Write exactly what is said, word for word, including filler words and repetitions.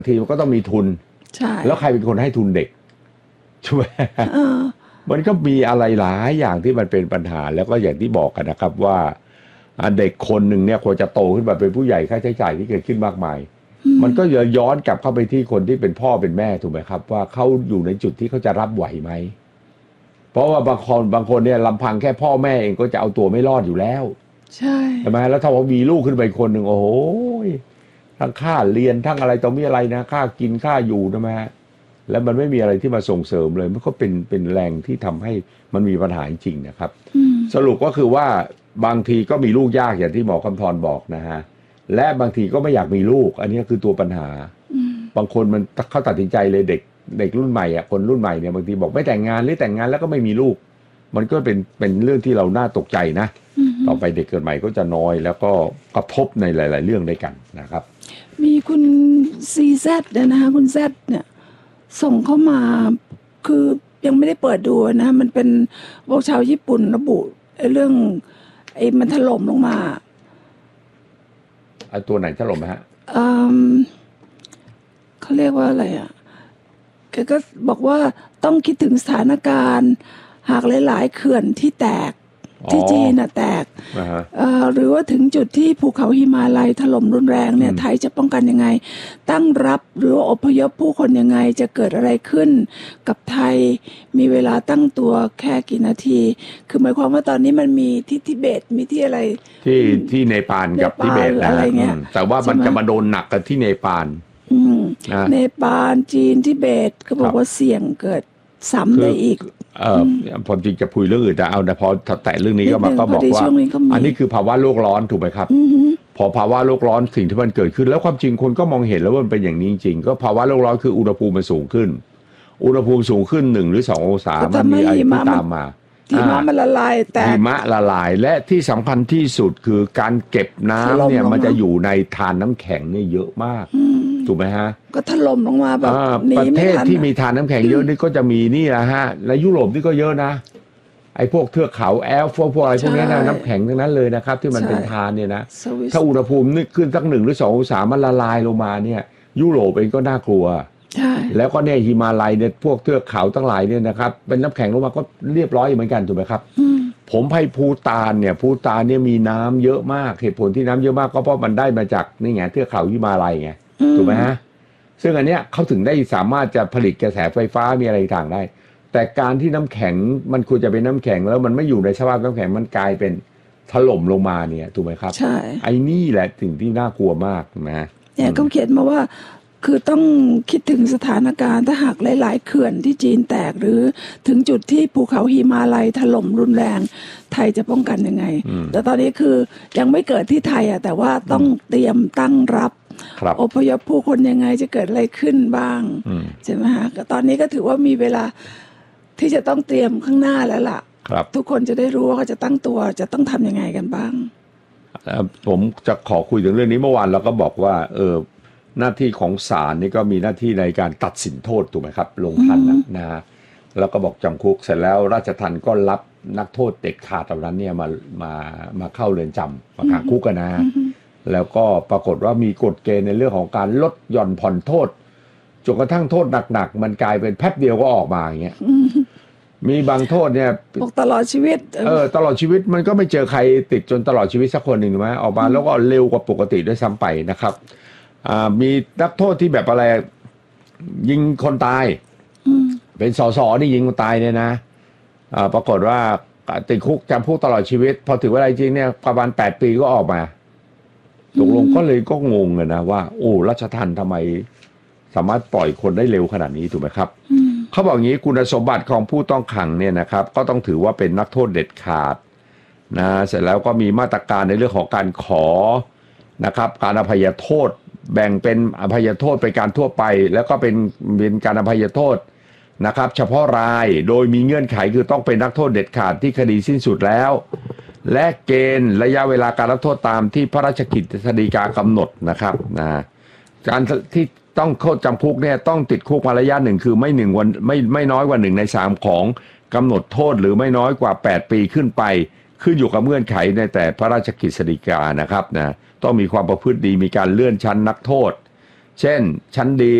ทีมันก็ต้องมีทุนใช่แล้วใครเป็นคนให้ทุนเด็กช่วยมันก็มีอะไรหลายอย่างที่มันเป็นปัญหาแล้วก็อย่างที่บอกกันนะครับว่าเด็กคนหนึ่งเนี่ยควรจะโตขึ้นมาเป็นผู้ใหญ่ค่าใช้จ่ายที่เกิดขึ้นมากมายมันก็จะย้อนกลับเข้าไปที่คนที่เป็นพ่อเป็นแม่ถูกไหมครับว่าเขาอยู่ในจุดที่เขาจะรับไหวไหมเพราะว่าบางคนบางคนเนี่ยลำพังแค่พ่อแม่เองก็จะเอาตัวไม่รอดอยู่แล้วใช่ใช่ไหมแล้วถ้าว่ามีลูกขึ้นไปคนหนึ่งโอ้โหทั้งค่าเรียนทั้งอะไรต่อมีอะไรนะค่ากินค่าอยู่นะฮะแล้วมันไม่มีอะไรที่มาส่งเสริมเลยมันก็เป็นเป็นแรงที่ทำให้มันมีปัญหาจริงๆนะครับสรุปก็คือว่าบางทีก็มีลูกยากอย่างที่หมอคำธรบอกนะฮะและบางทีก็ไม่อยากมีลูกอันนี้คือตัวปัญหาบางคนมันเขาตัดสินใจเลยเด็กเด็กรุ่นใหม่อ่ะคนรุ่นใหม่เนี่ยบางทีบอกไม่แต่งงานหรือแต่งงานแล้วก็ไม่มีลูกมันก็เป็นเป็นเรื่องที่เราน่าตกใจนะต่อไปเด็กเกิดใหม่ก็จะน้อยแล้วก็กระทบในหลายๆเรื่องด้วยกันนะครับมีคุณซีแซดเนี่ยนะคะคุณแซดเนี่ยส่งเข้ามาคือยังไม่ได้เปิดดูนะมันเป็นพวกชาวญี่ปุ่นระบุเรื่องไอ้มันถล่มลงมาไอ้ตัวไหนถล่มฮะอืมเขาเรียกว่าอะไรอ่ะแกก็บอกว่าต้องคิดถึงสถานการณ์หากหลายๆเขื่อนที่แตกที่จีนน่ะแตกหรือว่าถึงจุดที่ภูเขาหิมาลัยถล่มรุนแรงเนี่ยไทยจะป้องกันยังไงตั้งรับหรืออพยพผู้คนยังไงจะเกิดอะไรขึ้นกับไทยมีเวลาตั้งตัวแค่กี่นาทีคือหมายความว่าตอนนี้มันมีที่ทิเบตมีที่อะไรที่ที่เนปาลกับทิเบตอะไรเงี้ยแต่ว่ามันจะมาโดนหนักกันที่เนปาลเนปาลจีนทิเบตก็บอกว่าเสี่ยงเกิดซ้ำได้อีกเอ่อผมจริงจะคุยเรื่องอื่นแต่เอาแต่พอแต่เรื่องนี้ก็มาก็บอกว่าอันนี้คือภาวะโลกร้อนถูกไหมครับพอภาวะโลกร้อนสิ่งที่มันเกิดขึ้นแล้วความจริงคนก็มองเห็นแล้วว่ามันเป็นอย่างนี้จริงๆก็ภาวะโลกร้อนคืออุณหภูมิมันสูงขึ้นอุณหภูมิสูงขึ้นหนึ่งหรือสององศามันมีอะไรที่ตามมาหิมะมันละลายแต่หิมะละลายและที่สำคัญที่สุดคือการเก็บน้ำเนี่ยมันจะอยู่ในทานน้ำแข็งเนี่ยเยอะมากถูกไหมฮะก็ถล่มลงมาแบบประเทศที่มีทานน้ำแข็งเยอะนี่ก็จะมีนี่แหละฮะและยุโรปนี่ก็เยอะนะไอ้พวกเทือกเขาแอลฟ์พวกอะไรพวกนี้นะน้ำแข็งทั้งนั้นเลยนะครับที่มันเป็นทานเนี่ยนะถ้าอุณหภูมินี่ขึ้นสักหนึ่งหรือสององศามันละลายลงมาเนี่ยยุโรปเองก็น่ากลัวแล้วก็เนี่ยหิมาลัยเนี่ยพวกเทือกเขาทั้งหลายเนี่ยนะครับเป็นน้ำแข็งลงมาก็เรียบร้อยเหมือนกันถูกไหมครับผมไปภูฏานเนี่ยภูฏานเนี่ยมีน้ำเยอะมากเหตุผลที่น้ำเยอะมากก็เพราะมันได้มาจากนี่ไงเทือกเขาหิมาลัยไงถูกไหมฮะซึ่งอันเนี้ยเขาถึงได้สามารถจะผลิตกระแสไฟฟ้ามีอะไรต่างได้แต่การที่น้ำแข็งมันควรจะเป็นน้ำแข็งแล้วมันไม่อยู่ในสภาพน้ำแข็งมันกลายเป็นถล่มลงมาเนี่ยถูกไหมครับใช่ไอ้นี่แหละสิ่งที่น่ากลัวมากนะเนี่ยเขาเขียนมาว่าคือต้องคิดถึงสถานการณ์ถ้าหากหลายๆเขื่อนที่จีนแตกหรือถึงจุดที่ภูเขาหิมาลัยถล่มรุนแรงไทยจะป้องกันยังไงแต่ตอนนี้คือยังไม่เกิดที่ไทยอ่ะแต่ว่าต้องเตรียมตั้งรับอพยพผู้คนยังไงจะเกิดอะไรขึ้นบ้างใช่ไหมฮะก็ตอนนี้ก็ถือว่ามีเวลาที่จะต้องเตรียมข้างหน้าแล้วล่ะทุกคนจะได้รู้ว่าเขาจะตั้งตัวจะต้องทำยังไงกันบ้างผมจะขอคุยถึงเรื่องนี้เมื่อวานเราก็บอกว่าเออหน้าที่ของศาลนี่ก็มีหน้าที่ในการตัดสินโทษถูกไหมครับลงทันนะฮะแล้วก็บอกจำคุกเสร็จแล้วราชทัณฑ์ก็รับนักโทษเด็ดขาดเหล่านั้นเนี่ยมามามาเข้าเรือนจำมาขังคุกกันนะแล้วก็ปรากฏว่ามีกฎเกณฑ์ในเรื่องของการลดหย่อนผ่อนโทษจนกระทั่งโทษหนักๆมันกลายเป็นแป๊บเดียวก็ออกมาอย่างเงี้ยมีบางโทษเนี่ยตลอดชีวิตเออตลอดชีวิตมันก็ไม่เจอใครติดจนตลอดชีวิตสักคนหนึ่งถูกไหมออกมาแล้วก็เร็วกว่าปกติด้วยซ้ำไปนะครับมีนักโทษที่แบบอะไรยิงคนตายเป็นสสนี่ยิงคนตายเนี่ยนะปรากฏว่าติดคุกจำคุกตลอดชีวิตพอถึงเวลาจริงเนี่ยประมาณแปดปีก็ออกมาตกลงก็เลยก็งงเลยนะว่าโอ้ราชทัณฑ์ทำไมสามารถปล่อยคนได้เร็วขนาดนี้ถูกไหมครับเขาบอกงี้คุณสมบัติของผู้ต้องขังเนี่ยนะครับก็ต้องถือว่าเป็นนักโทษเด็ดขาดนะเสร็จแล้วก็มีมาตรการในเรื่องของการขอนะครับการอภัยโทษแบ่งเป็นอภัยโทษเป็นการทั่วไปแล้วก็เป็นเป็นการอภัยโทษนะครับเฉพาะรายโดยมีเงื่อนไขคือต้องเป็นนักโทษเด็ดขาดที่คดีสิ้นสุดแล้วและเกณฑ์ระยะเวลาการรับโทษตามที่พระราชกฤษฎีกากำหนดนะครับนะการที่ต้องโทษจำคุกเนี่ยต้องติดคุกมาระยะหนึ่งคือไม่หนึ่งวันไม่ไม่น้อยกว่าหนึ่งในสามของกำหนดโทษหรือไม่น้อยกว่าแปดปีขึ้นไปขึ้นอยู่กับเงื่อนไขในแต่พระราชกฤษฎีกานะครับนะต้องมีความประพฤติดีมีการเลื่อนชั้นนักโทษเช่นชั้นดี